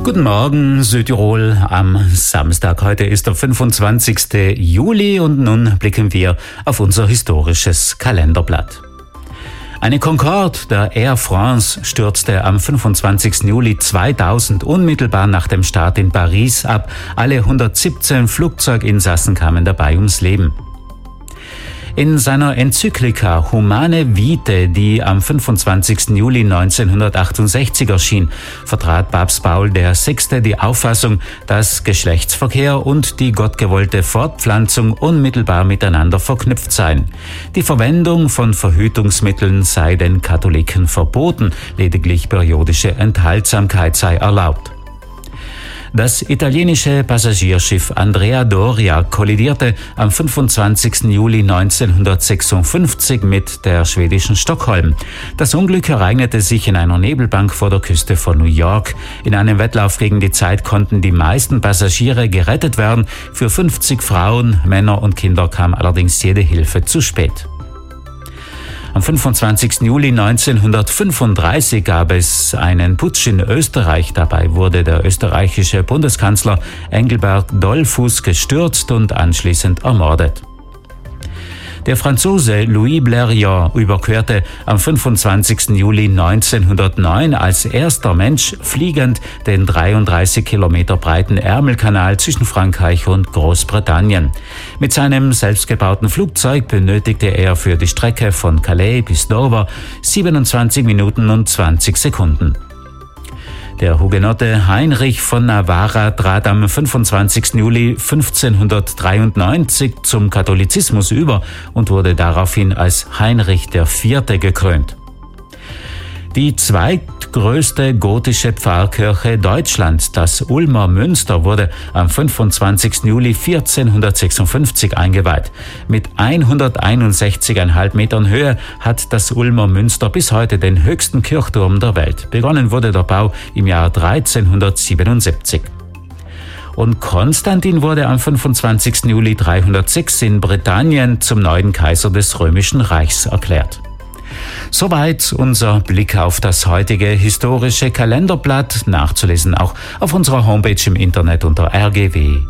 Guten Morgen, Südtirol, am Samstag. Heute ist der 25. Juli und nun blicken wir auf unser historisches Kalenderblatt. Eine Concorde der Air France stürzte am 25. Juli 2000 unmittelbar nach dem Start in Paris ab. Alle 117 Flugzeuginsassen kamen dabei ums Leben. In seiner Enzyklika Humane Vitae, die am 25. Juli 1968 erschien, vertrat Papst Paul VI. Die Auffassung, dass Geschlechtsverkehr und die gottgewollte Fortpflanzung unmittelbar miteinander verknüpft seien. Die Verwendung von Verhütungsmitteln sei den Katholiken verboten, lediglich periodische Enthaltsamkeit sei erlaubt. Das italienische Passagierschiff Andrea Doria kollidierte am 25. Juli 1956 mit der schwedischen Stockholm. Das Unglück ereignete sich in einer Nebelbank vor der Küste von New York. In einem Wettlauf gegen die Zeit konnten die meisten Passagiere gerettet werden. Für 50 Frauen, Männer und Kinder kam allerdings jede Hilfe zu spät. Am 25. Juli 1935 gab es einen Putsch in Österreich. Dabei wurde der österreichische Bundeskanzler Engelbert Dollfuß gestürzt und anschließend ermordet. Der Franzose Louis Blériot überquerte am 25. Juli 1909 als erster Mensch fliegend den 33 Kilometer breiten Ärmelkanal zwischen Frankreich und Großbritannien. Mit seinem selbstgebauten Flugzeug benötigte er für die Strecke von Calais bis Dover 27 Minuten und 20 Sekunden. Der Hugenotte Heinrich von Navarra trat am 25. Juli 1593 zum Katholizismus über und wurde daraufhin als Heinrich IV. Gekrönt. Die zweitgrößte gotische Pfarrkirche Deutschlands, das Ulmer Münster, wurde am 25. Juli 1456 eingeweiht. Mit 161,5 Metern Höhe hat das Ulmer Münster bis heute den höchsten Kirchturm der Welt. Begonnen wurde der Bau im Jahr 1377. Und Konstantin wurde am 25. Juli 306 in Britannien zum neuen Kaiser des Römischen Reichs erklärt. Soweit unser Blick auf das heutige historische Kalenderblatt, nachzulesen auch auf unserer Homepage im Internet unter rgw.at.